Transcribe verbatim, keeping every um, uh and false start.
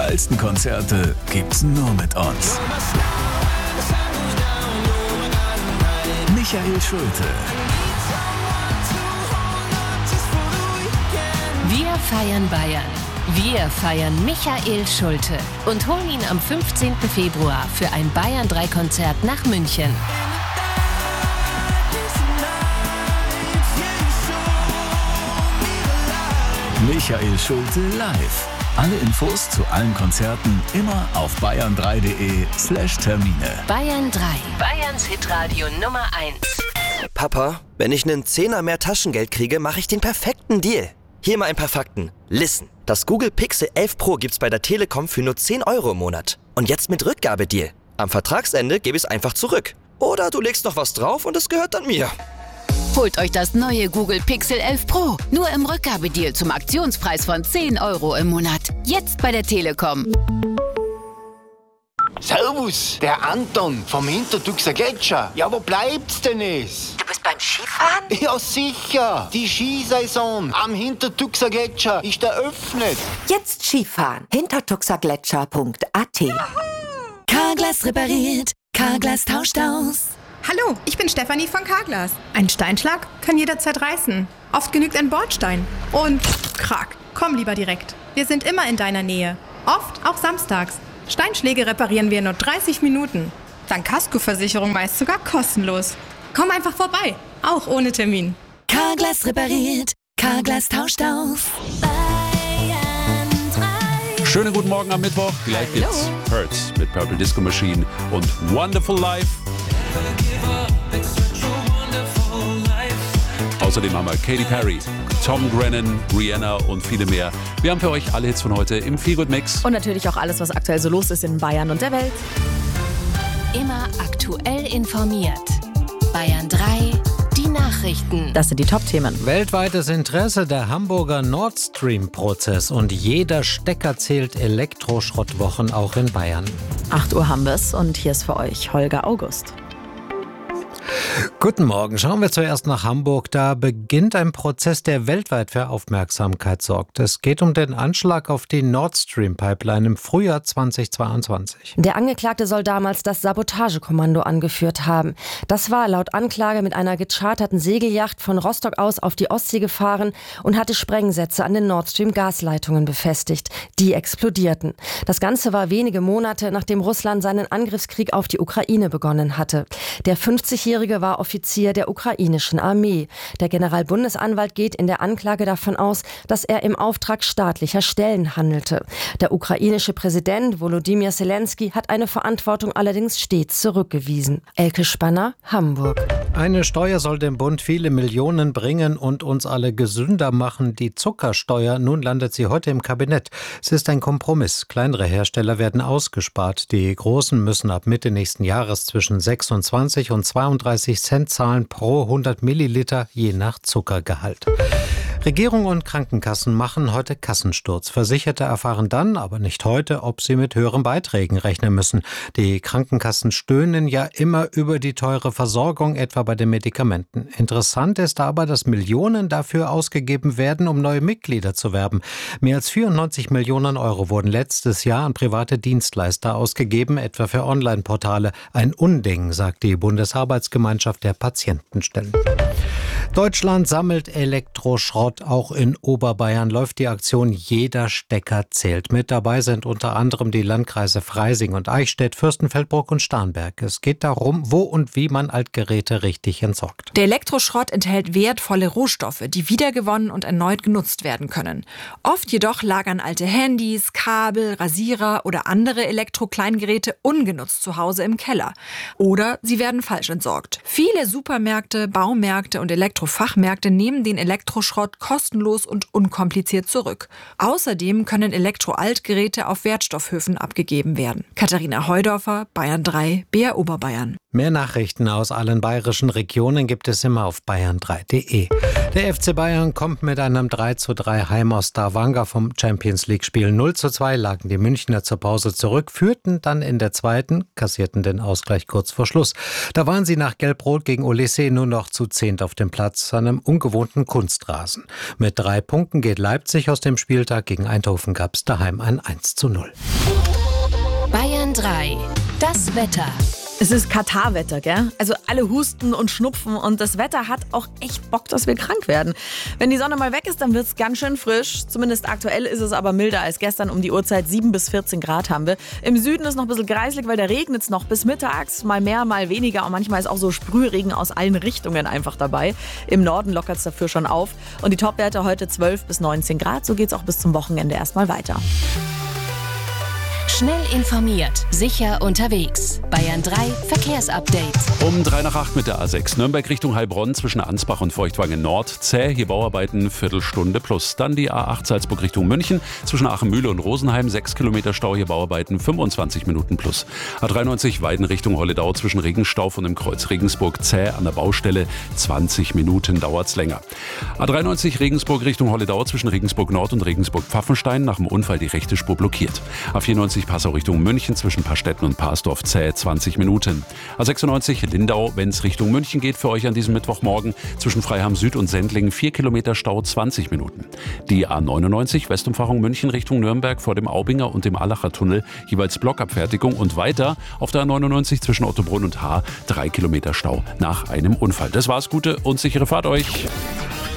geilsten Konzerte gibt's nur mit uns. Michael Schulte. Wir feiern Bayern. Wir feiern Michael Schulte und holen ihn am fünfzehnten Februar für ein Bayern drei Konzert nach München. Michael Schulte live. Alle Infos zu allen Konzerten immer auf bayern drei punkt de slash Termine. Bayern drei, Bayerns Hitradio Nummer eins. Papa, wenn ich einen Zehner mehr Taschengeld kriege, mache ich den perfekten Deal. Hier mal ein paar Fakten. Listen, das Google Pixel elf Pro gibt's bei der Telekom für nur zehn Euro im Monat. Und jetzt mit Rückgabedeal. Am Vertragsende gebe ich es einfach zurück. Oder du legst noch was drauf und es gehört dann mir. Holt euch das neue Google Pixel elf Pro. Nur im Rückgabedeal zum Aktionspreis von zehn Euro im Monat. Jetzt bei der Telekom. Servus, der Anton vom Hintertuxer Gletscher. Ja, wo bleibt's denn es? Du bist beim Skifahren? Ja, sicher. Die Skisaison am Hintertuxer Gletscher ist eröffnet. Jetzt Skifahren. hintertuxergletscher punkt a t. Carglass repariert. Carglass tauscht aus. Hallo, ich bin Stefanie von Carglass. Ein Steinschlag kann jederzeit reißen. Oft genügt ein Bordstein. Und krack, komm lieber direkt. Wir sind immer in deiner Nähe. Oft auch samstags. Steinschläge reparieren wir in nur dreißig Minuten. Dank Kaskoversicherung meist sogar kostenlos. Komm einfach vorbei, auch ohne Termin. Carglass repariert. Carglass tauscht aus. Schönen guten Morgen am Mittwoch. Gleich Hallo. geht's Hurts mit Purple Disco Machine und Wonderful Life. Außerdem haben wir Katy Perry, Tom Grennan, Rihanna und viele mehr. Wir haben für euch alle Hits von heute im Feelgood Mix. Und natürlich auch alles, was aktuell so los ist in Bayern und der Welt. Immer aktuell informiert. Bayern drei, die Nachrichten. Das sind die Top-Themen. Weltweites Interesse der Hamburger Nord Stream-Prozess und jeder Stecker zählt Elektroschrottwochen auch in Bayern. acht Uhr haben wir es und hier ist für euch Holger August. Guten Morgen. Schauen wir zuerst nach Hamburg. Da beginnt ein Prozess, der weltweit für Aufmerksamkeit sorgt. Es geht um den Anschlag auf die Nord Stream Pipeline im Frühjahr zweitausendzweiundzwanzig. Der Angeklagte soll damals das Sabotagekommando angeführt haben. Das war laut Anklage mit einer gecharterten Segelyacht von Rostock aus auf die Ostsee gefahren und hatte Sprengsätze an den Nord Stream Gasleitungen befestigt. Die explodierten. Das Ganze war wenige Monate, nachdem Russland seinen Angriffskrieg auf die Ukraine begonnen hatte. Der fünfzigjährige war Offizier der ukrainischen Armee. Der Generalbundesanwalt geht in der Anklage davon aus, dass er im Auftrag staatlicher Stellen handelte. Der ukrainische Präsident Volodymyr Zelensky hat eine Verantwortung allerdings stets zurückgewiesen. Elke Spanner, Hamburg. Eine Steuer soll dem Bund viele Millionen bringen und uns alle gesünder machen. Die Zuckersteuer, nun landet sie heute im Kabinett. Es ist ein Kompromiss. Kleinere Hersteller werden ausgespart. Die Großen müssen ab Mitte nächsten Jahres zwischen sechsundzwanzig und zweiunddreißig Cent zahlen pro hundert Milliliter, je nach Zuckergehalt. Regierung und Krankenkassen machen heute Kassensturz. Versicherte erfahren dann, aber nicht heute, ob sie mit höheren Beiträgen rechnen müssen. Die Krankenkassen stöhnen ja immer über die teure Versorgung, etwa bei den Medikamenten. Interessant ist aber, dass Millionen dafür ausgegeben werden, um neue Mitglieder zu werben. Mehr als vierundneunzig Millionen Euro wurden letztes Jahr an private Dienstleister ausgegeben, etwa für Online-Portale. Ein Unding, sagt die Bundesarbeitsgemeinschaft der Patientenstellen. Deutschland sammelt Elektroschrott. Auch in Oberbayern läuft die Aktion Jeder Stecker zählt. Mit dabei sind unter anderem die Landkreise Freising und Eichstätt, Fürstenfeldbruck und Starnberg. Es geht darum, wo und wie man Altgeräte richtig entsorgt. Der Elektroschrott enthält wertvolle Rohstoffe, die wiedergewonnen und erneut genutzt werden können. Oft jedoch lagern alte Handys, Kabel, Rasierer oder andere Elektrokleingeräte ungenutzt zu Hause im Keller. Oder sie werden falsch entsorgt. Viele Supermärkte, Baumärkte und Elektrofachmärkte nehmen den Elektroschrott kostenlos und unkompliziert zurück. Außerdem können Elektroaltgeräte auf Wertstoffhöfen abgegeben werden. Katharina Heudorfer, Bayern drei, B R Oberbayern. Mehr Nachrichten aus allen bayerischen Regionen gibt es immer auf bayern drei punkt de. Der F C Bayern kommt mit einem drei zu drei Heim aus Stavanger vom Champions-League-Spiel. null zu zwei lagen die Münchner zur Pause zurück, führten dann in der zweiten, kassierten den Ausgleich kurz vor Schluss. Da waren sie nach Gelb-Rot gegen Olysee nur noch zu zehnt auf dem Platz, an einem ungewohnten Kunstrasen. Mit drei Punkten geht Leipzig aus dem Spieltag. Gegen Eindhoven gab es daheim ein eins zu null. Bayern drei. Das Wetter. Es ist Katar-Wetter, gell? Also alle husten und schnupfen und das Wetter hat auch echt Bock, dass wir krank werden. Wenn die Sonne mal weg ist, dann wird es ganz schön frisch. Zumindest aktuell ist es aber milder als gestern um die Uhrzeit. sieben bis vierzehn Grad haben wir. Im Süden ist noch ein bisschen greislig, weil da regnet es noch bis mittags. Mal mehr, mal weniger und manchmal ist auch so Sprühregen aus allen Richtungen einfach dabei. Im Norden lockert es dafür schon auf. Und die Topwerte heute zwölf bis neunzehn Grad. So geht es auch bis zum Wochenende erstmal weiter. Schnell informiert, sicher unterwegs. Bayern drei Verkehrsupdate. Um drei nach acht mit der A sechs. Nürnberg Richtung Heilbronn zwischen Ansbach und Feuchtwangen Nord. Zäh, hier Bauarbeiten, Viertelstunde plus. Dann die A acht Salzburg Richtung München zwischen Aachenmühle und Rosenheim. sechs Kilometer Stau, hier Bauarbeiten, fünfundzwanzig Minuten plus. A dreiundneunzig Weiden Richtung Holledau zwischen Regenstauf und dem Kreuz Regensburg. Zäh an der Baustelle, zwanzig Minuten dauert's länger. A dreiundneunzig Regensburg Richtung Holledau zwischen Regensburg Nord und Regensburg Pfaffenstein. Nach dem Unfall die rechte Spur blockiert. A vierundneunzig Passau Richtung München zwischen Pastetten und Parsdorf zäh zwanzig Minuten. A sechsundneunzig Lindau, wenn es Richtung München geht, für euch an diesem Mittwochmorgen zwischen Freiham Süd und Sendling vier Kilometer Stau, zwanzig Minuten. Die A neunundneunzig Westumfahrung München Richtung Nürnberg vor dem Aubinger und dem Allacher Tunnel jeweils Blockabfertigung und weiter auf der A neunundneunzig zwischen Ottobrunn und Haar drei Kilometer Stau nach einem Unfall. Das war's, gute und sichere Fahrt euch.